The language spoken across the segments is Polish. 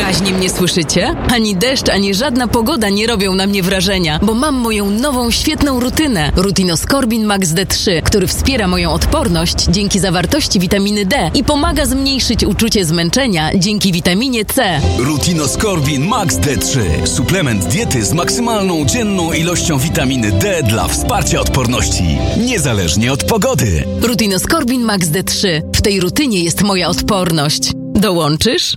Wyraźnie mnie słyszycie? Ani deszcz, ani żadna pogoda nie robią na mnie wrażenia, bo mam moją nową, świetną rutynę. Rutinoskorbin Max D3, który wspiera moją odporność dzięki zawartości witaminy D i pomaga zmniejszyć uczucie zmęczenia dzięki witaminie C. Rutinoskorbin Max D3. Suplement diety z maksymalną dzienną ilością witaminy D dla wsparcia odporności, niezależnie od pogody. Rutinoskorbin Max D3. W tej rutynie jest moja odporność. Dołączysz?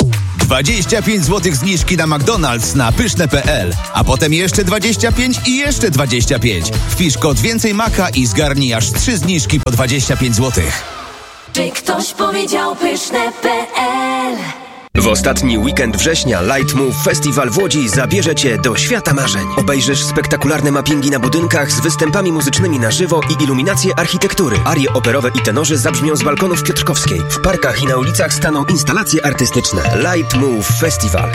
25 zł zniżki na McDonald's na pyszne.pl, a potem jeszcze 25 i jeszcze 25. Wpisz kod więcej maka i zgarnij aż 3 zniżki po 25 zł. Czy ktoś powiedział pyszne.pl? W ostatni weekend września Light Move Festival w Łodzi zabierze Cię do świata marzeń. Obejrzysz spektakularne mappingi na budynkach z występami muzycznymi na żywo i iluminacje architektury. Arie operowe i tenorzy zabrzmią z balkonów Piotrkowskiej. W parkach i na ulicach staną instalacje artystyczne. Light Move Festival.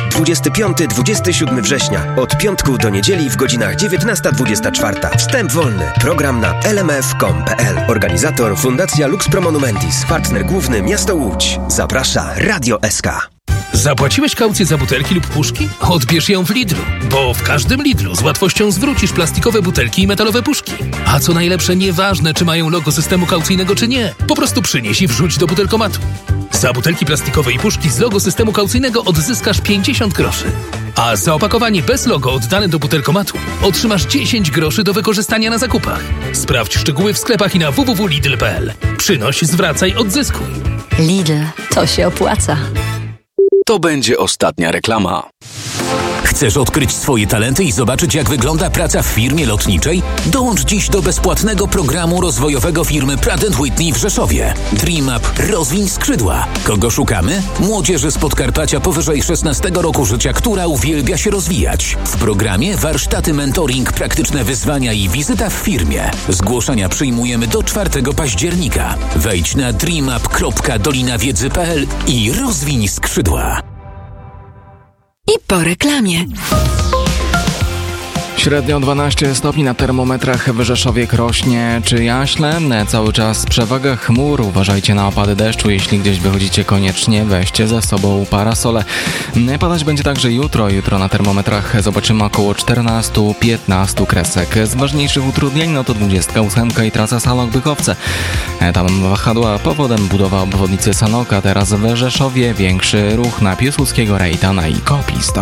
25-27 września. Od piątku do niedzieli w godzinach 19-24. Wstęp wolny. Program na lmf.com.pl. Organizator Fundacja Lux Pro Monumentis. Partner główny Miasto Łódź. Zaprasza Radio SK. Zapłaciłeś kaucję za butelki lub puszki? Odbierz ją w Lidlu, bo w każdym Lidlu z łatwością zwrócisz plastikowe butelki i metalowe puszki. A co najlepsze, nieważne czy mają logo systemu kaucyjnego czy nie, po prostu przynieś i wrzuć do butelkomatu. Za butelki plastikowe i puszki z logo systemu kaucyjnego odzyskasz 50 groszy. A za opakowanie bez logo oddane do butelkomatu otrzymasz 10 groszy do wykorzystania na zakupach. Sprawdź szczegóły w sklepach i na www.lidl.pl. Przynoś, zwracaj, odzyskuj. Lidl, to się opłaca. To będzie ostatnia reklama. Chcesz odkryć swoje talenty i zobaczyć, jak wygląda praca w firmie lotniczej? Dołącz dziś do bezpłatnego programu rozwojowego firmy Pratt & Whitney w Rzeszowie. Dream Up – rozwiń skrzydła. Kogo szukamy? Młodzieży z Podkarpacia powyżej 16 roku życia, która uwielbia się rozwijać. W programie warsztaty, mentoring, praktyczne wyzwania i wizyta w firmie. Zgłoszenia przyjmujemy do 4 października. Wejdź na dreamup.dolinawiedzy.pl i rozwiń skrzydła. I po reklamie. Średnio 12 stopni na termometrach w Rzeszowie, Krośnie czy Jaśle. Cały czas przewaga chmur. Uważajcie na opady deszczu. Jeśli gdzieś wychodzicie, koniecznie weźcie ze sobą parasole. Padać będzie także jutro. Jutro na termometrach zobaczymy około 14-15 kresek. Z ważniejszych utrudnień to 28 i trasa Sanok-Bychowce. Tam wahadła powodem budowa obwodnicy Sanoka. Teraz w Rzeszowie większy ruch na Piłsudskiego, Rejtana i Kopisto.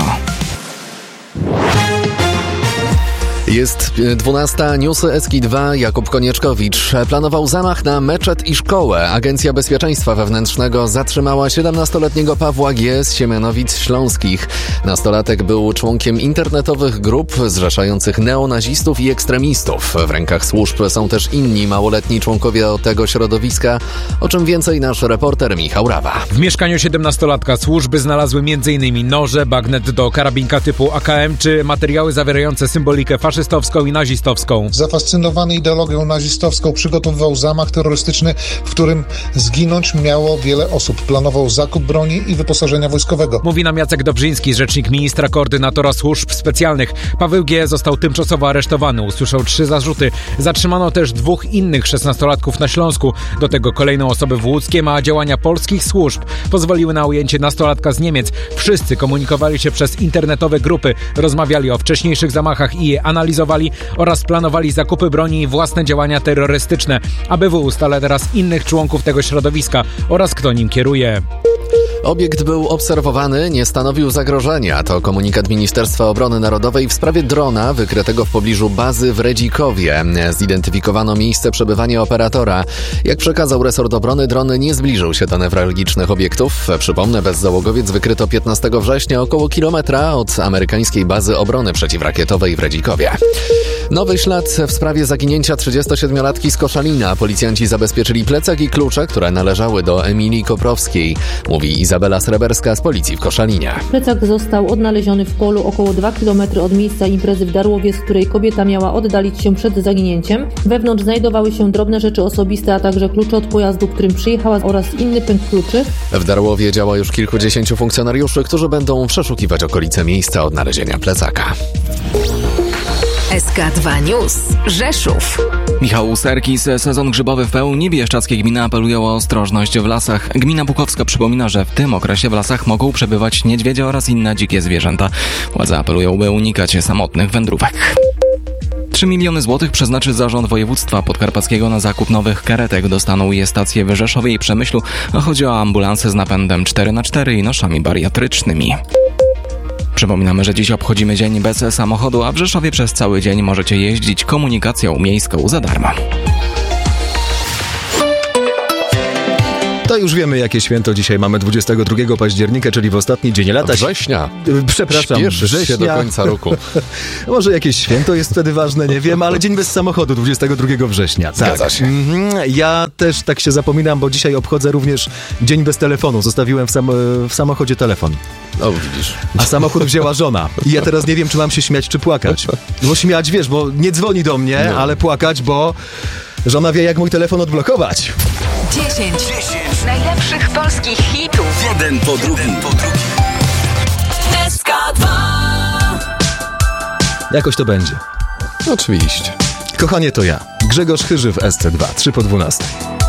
Jest 12, newsy SK2, Jakub Konieczkowicz. Planował zamach na meczet i szkołę. Agencja Bezpieczeństwa Wewnętrznego zatrzymała 17-letniego Pawła G. z Siemianowic Śląskich. Nastolatek był członkiem internetowych grup zrzeszających neonazistów i ekstremistów. W rękach służb są też inni małoletni członkowie tego środowiska, o czym więcej nasz reporter Michał Rawa. W mieszkaniu 17-latka służby znalazły m.in. noże, bagnet do karabinka typu AKM czy materiały zawierające symbolikę faszystowską i nazistowską. Zafascynowany ideologią nazistowską przygotowywał zamach terrorystyczny, w którym zginąć miało wiele osób. Planował zakup broni i wyposażenia wojskowego. Mówi nam Jacek Dobrzyński, rzecznik ministra koordynatora służb specjalnych. Paweł G. został tymczasowo aresztowany. Usłyszał 3 zarzuty. Zatrzymano też 2 innych 16-latków na Śląsku. Do tego kolejną osobę w Łódzkiem, a działania polskich służb pozwoliły na ujęcie nastolatka z Niemiec. Wszyscy komunikowali się przez internetowe grupy, rozmawiali o wcześniejszych zamachach i je analizowali oraz planowali zakupy broni i własne działania terrorystyczne. ABW ustala teraz innych członków tego środowiska oraz kto nim kieruje. Obiekt był obserwowany, nie stanowił zagrożenia. To komunikat Ministerstwa Obrony Narodowej w sprawie drona wykrytego w pobliżu bazy w Redzikowie. Zidentyfikowano miejsce przebywania operatora. Jak przekazał resort obrony, dron nie zbliżył się do newralgicznych obiektów. Przypomnę, bezzałogowiec wykryto 15 września około kilometra od amerykańskiej bazy obrony przeciwrakietowej w Redzikowie. Nowy ślad w sprawie zaginięcia 37-latki z Koszalina. Policjanci zabezpieczyli plecak i klucze, które należały do Emilii Koprowskiej. Mówi Izabela Sreberska z policji w Koszalinie. Plecak został odnaleziony w polu około 2 km od miejsca imprezy w Darłowie, z której kobieta miała oddalić się przed zaginięciem. Wewnątrz znajdowały się drobne rzeczy osobiste, a także klucze od pojazdu, którym przyjechała oraz inny pęk kluczy. W Darłowie działa już kilkudziesięciu funkcjonariuszy, którzy będą przeszukiwać okolice miejsca odnalezienia plecaka. SK2 News. Rzeszów. Michał Serkis. Sezon grzybowy w pełni. Bieszczadzkie gminy apelują o ostrożność w lasach. Gmina Bukowska przypomina, że w tym okresie w lasach mogą przebywać niedźwiedzie oraz inne dzikie zwierzęta. Władze apelują, by unikać samotnych wędrówek. 3 miliony złotych przeznaczy Zarząd Województwa Podkarpackiego na zakup nowych karetek. Dostaną je stacje w Rzeszowie i Przemyślu. Chodzi o ambulanse z napędem 4x4 i noszami bariatrycznymi. Przypominamy, że dziś obchodzimy dzień bez samochodu, a w Rzeszowie przez cały dzień możecie jeździć komunikacją miejską za darmo. To już wiemy, jakie święto dzisiaj mamy 22 października, czyli w ostatni dzień lata. Września. Przepraszam, śpieszysz się do końca roku. Może jakieś święto jest wtedy ważne, nie wiem, ale dzień bez samochodu, 22 września. Zgadza się. Ja też tak się zapominam, bo dzisiaj obchodzę również dzień bez telefonu. Zostawiłem w samochodzie telefon. O, widzisz. A samochód wzięła żona. I ja teraz nie wiem, czy mam się śmiać, czy płakać. Bo śmiać, wiesz, bo nie dzwoni do mnie, ale płakać, bo żona wie, jak mój telefon odblokować. 10 najlepszych polskich hitów. Jeden po drugim. SK2. Jakoś to będzie. Oczywiście. Kochanie, to ja. Grzegorz Chyży w SC2. 3 po 12.